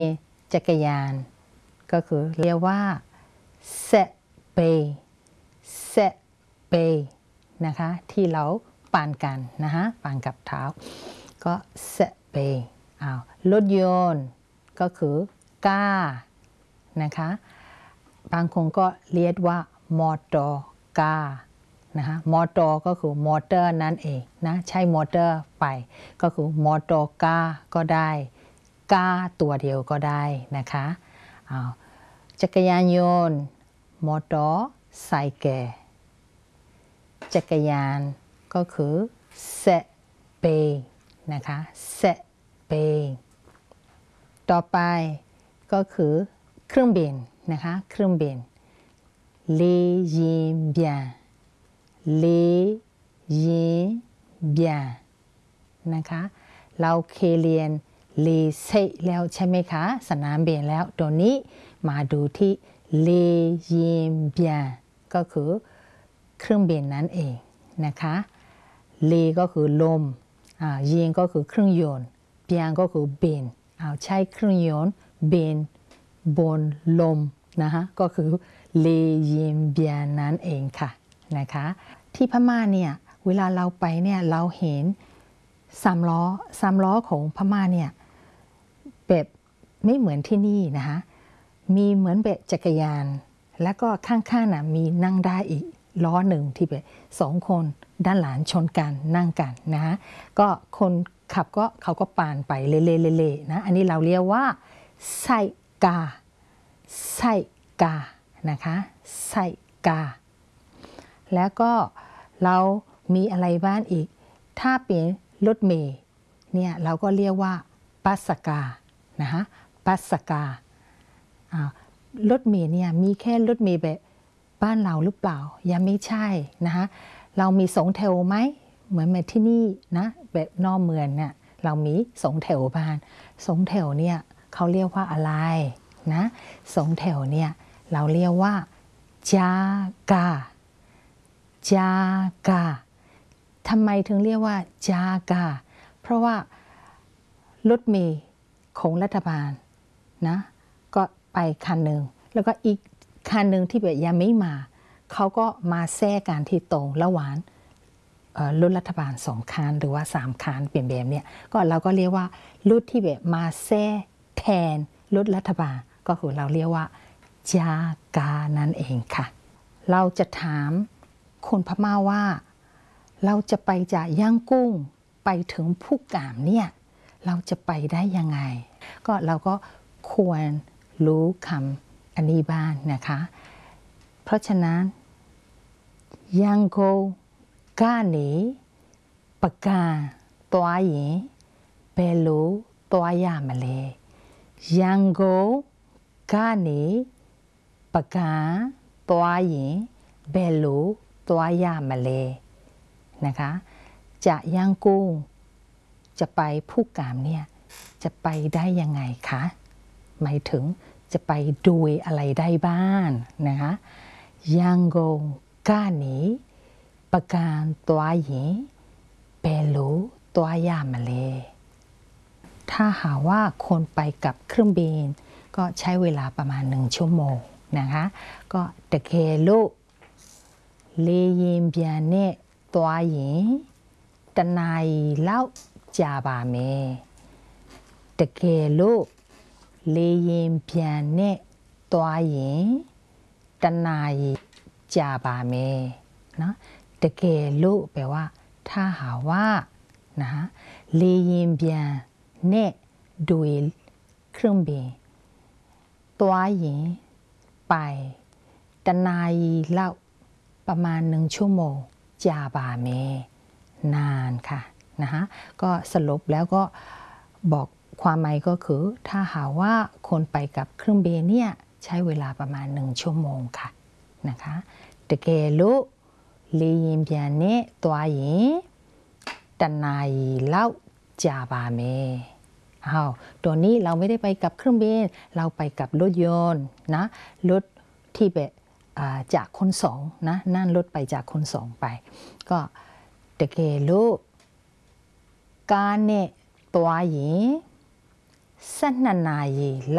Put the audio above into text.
จักรยานก็คือเรียกว่าเซเปเซเปนะคะที่เราปั่นกันนะคะปั่นกับเท้าก็เซเปรถยนต์ก็คือก้านะคะบางคนก็เรียกว่ามอเตอร์กานะคะมอเตอร์ก็คือมอเตอร์นั่นเองนะใช้มอเตอร์ไปก็คือมอเตอร์กาก็ได้กาตัวเดียวก็ได้นะคะจักรยานยนต์มอเตอร์ไซค์จักรยานก็คือเซเปนะคะเซเปต่อไปก็คือเครื่องบินนะคะเครื่องบินles bien les bien นะคะเราเคยเรียนlesแล้วใช่ไหมคะสนามบินแล้วตัวนี้มาดูที่ les bien ก็คือเครื่องบินนั่นเองนะคะlesก็คือลมยิงก็คือเครื่องยนต์bienก็คือบินใช้เครื่องยนต์บินบนลมนะคะก็คือles bien นั่นเองค่ะนะคะที่พม่าเนี่ยเวลาเราไปเนี่ยเราเห็นสามล้อของพม่าเนี่ยแบบไม่เหมือนที่นี่นะคะมีเหมือนแบบจักรยานแล้วก็ข้างๆมีนั่งได้อีกล้อหนึ่งที่แบบ2 คนด้านหลังชนกันนั่งกันนะคะก็คนขับก็เขาก็ปั่นไปเล่ๆนะอันนี้เราเรียกว่าไส้กานะคะไส้กาแล้วก็เรามีอะไรบ้างอีกถ้าเป็นรถเมล์เนี่ยเราก็เรียกว่าปัสกานะคะปัสการถเมล์เนี่ยมีแค่รถเมล์แบบบ้านเราหรือเปล่ายังไม่ใช่นะคะเรามี2 แถวไหมเหมือนแบบที่นี่นะแบบนอกเมืองเนี่ยเรามี2 แถวบ้าน2 แถวเนี่ยเขาเรียกว่าอะไรนะ2 แถวเนี่ยเราเรียกว่าจากาทำไมถึงเรียกว่าจากาเพราะว่ารถเมล์ของรัฐบาลนะก็ไปคันหนึ่งแล้วก็อีกคันหนึ่งที่แบบยังไม่มาเขาก็มาแทรกกันที่ตรงระหว่างรถรัฐบาล2 คันหรือว่า3 คันเปลี่ยนแบบเนี้ยก็เราก็เรียกว่ารถที่แบบมาแทรกแทนรถรัฐบาลก็คือเราเรียกว่าจากานั่นเองค่ะเราจะถามคนพม่าว่าเราจะไปจากย่างกุ้งไปถึงภูกามเนี่ยเราจะไปได้ยังไงก็เราก็ควรรู้คำอันนี้บ้างนะคะเพราะฉะนั้นย่างกุ้งก้าหนีปากกาตัวหญิงเปรูตัวยามาเลยย่างกุ้งก้าหนีปากกาตัวหญิงเบลูตัวยามาเลยนะคะจะย่างกุ้งจะไปภูกามเนี่ยจะไปได้ยังไงคะหมายถึงจะไปดูอะไรได้บ้างนะคะย่างกุ้งก้าหนีปากกาตัวหญิงเบลูตัวยามาเลยถ้าหาว่าคนไปกับเครื่องบินก็ใช้เวลาประมาณ1 ชั่วโมงนะคะก็ตะเคลุเลยยินเบียนเนี่ยตัวหญิงตะนายเล่าจ่าบาเมตะเคลุเลยยินเบียนเนี่ยตัวหญิงตะนายจ่าบาเมนะตะเคลุแปลว่าถ้าหาว่านะคะเลยยินเบียนเนี่ยดูเครื่องบินตัวหญิงไปตะนายเล่าประมาณ1 ชั่วโมงจาบาเมนานค่ะนะคะก็สรุปแล้วก็บอกความหมายก็คือถ้าหาว่าคนไปกับเครื่องบินเนี่ยใช้เวลาประมาณ1 ชั่วโมงค่ะนะคะตะเกลุลียินเบียนเนตัวหญิงตะนายเล่าจาบาเมตัวนี้เราไม่ได้ไปกับเครื่องบินเราไปกับรถยนต์นะรถที่แบบจากคนสองนะนั่งรถไปจากคนสองไปก็ตะเกลุการเนตัวหญิงสันนาย